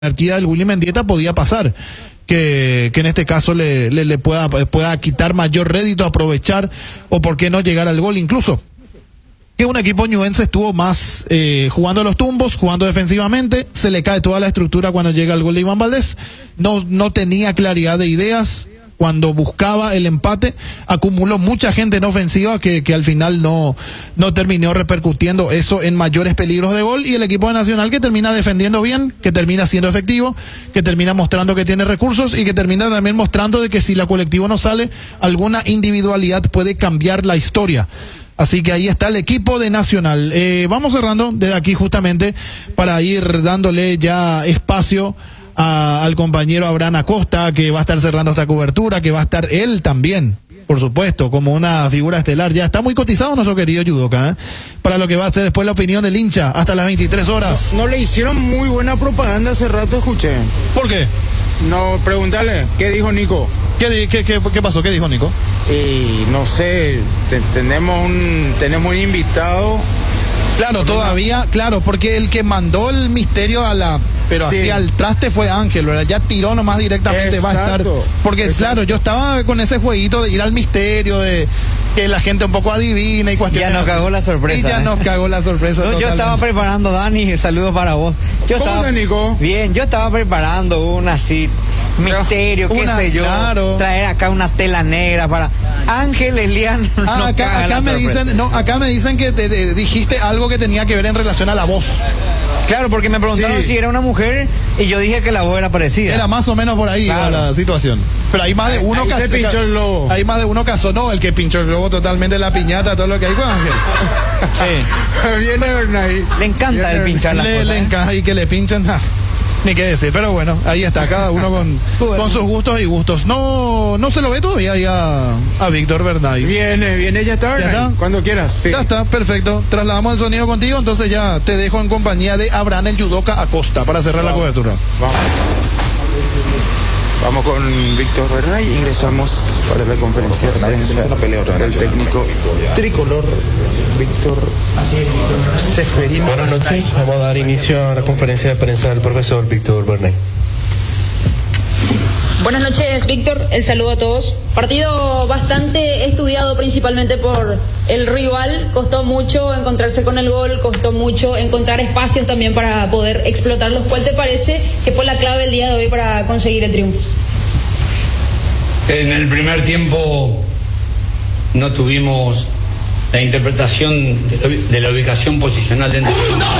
jerarquía del Willy Mendieta podía pasar. Que en este caso le pueda quitar mayor rédito, aprovechar, o por qué no llegar al gol incluso. Que un equipo ñuense estuvo más jugando los tumbos, jugando defensivamente, se le cae toda la estructura cuando llega el gol de Iván Valdés, no tenía claridad de ideas. Cuando buscaba el empate, acumuló mucha gente en ofensiva que al final no terminó repercutiendo eso en mayores peligros de gol, y el equipo de Nacional que termina defendiendo bien, que termina siendo efectivo, que termina mostrando que tiene recursos y que termina también mostrando de que si la colectiva no sale, alguna individualidad puede cambiar la historia. Así que ahí está el equipo de Nacional. Vamos cerrando desde aquí justamente para ir dándole ya espacio al compañero Abraham Acosta, que va a estar cerrando esta cobertura, que va a estar él también, por supuesto, como una figura estelar. Ya está muy cotizado nuestro querido Yudoka, para lo que va a ser después la opinión del hincha hasta las 23 horas. No le hicieron muy buena propaganda hace rato, escuché. ¿Por qué? No, pregúntale, ¿qué dijo Nico? ¿Qué pasó? ¿Qué dijo Nico? Y no sé, tenemos un invitado. Claro, todavía, claro, porque el que mandó el misterio pero sí, hacia el traste fue Ángel, ¿verdad? Ya tiró nomás directamente. Exacto, va a estar. Porque exacto, claro, yo estaba con ese jueguito de ir al misterio, de que la gente un poco adivina y cuestiones. Ya nos cagó la sorpresa. Y ya nos cagó la sorpresa. No, yo estaba preparando, Dani, saludos para vos. ¿Cómo te, Nico? Bien, yo estaba preparando una así, misterio, qué sé yo. Claro. Traer acá una tela negra para Ángel Elian. Acá me dicen que te dijiste algo que tenía que ver en relación a la voz. Claro, porque me preguntaron si era una mujer y yo dije que la voz era parecida. Era más o menos por ahí, claro, la situación. Pero hay más de uno que se pinchó el globo. Hay más de uno que no, el que pinchó el globo totalmente, la piñata, todo lo que hay con Ángel. Sí. Viene Bernay. Le encanta el pinchar las cosas. Le encanta y que le pinchan. Ni qué decir, pero bueno, ahí está, cada uno con sus gustos y gustos. No se lo ve todavía ahí a Víctor Bernay. Viene, ya está, Bernay. ¿Ya está? Cuando quieras. Sí. Ya está, perfecto. Trasladamos el sonido contigo, entonces ya te dejo en compañía de Abraham el Yudoka Acosta para cerrar la cobertura. Vamos con Víctor Bernay, ingresamos para la conferencia de prensa del técnico tricolor Víctor Seferino. Buenas noches, vamos a dar inicio a la conferencia de prensa del profesor Víctor Bernay. Buenas noches, Víctor, el saludo a todos. Partido bastante estudiado principalmente por el rival, costó mucho encontrarse con el gol, costó mucho encontrar espacios también para poder explotarlos. ¿Cuál te parece que fue la clave el día de hoy para conseguir el triunfo? En el primer tiempo no tuvimos la interpretación de la ubicación posicional dentro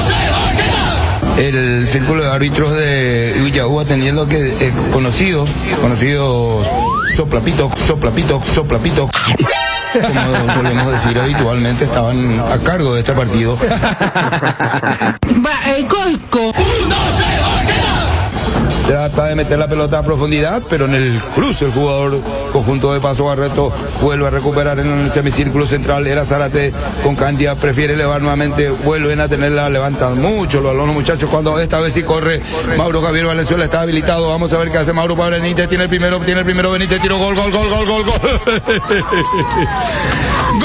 el círculo de árbitros de Villaú, atendiendo que conocidos soplapito, como solemos decir habitualmente, estaban a cargo de este partido. Trata de meter la pelota a profundidad, pero en el cruce el jugador conjunto de Paso Barreto vuelve a recuperar en el semicírculo central. Era Zárate con Candia, prefiere elevar nuevamente, vuelven a tenerla, levantan mucho los balones, muchachos, cuando esta vez sí corre Mauro Javier Valenzuela, está habilitado. Vamos a ver qué hace Mauro para Benítez, tiene el primero Benítez, tiró gol.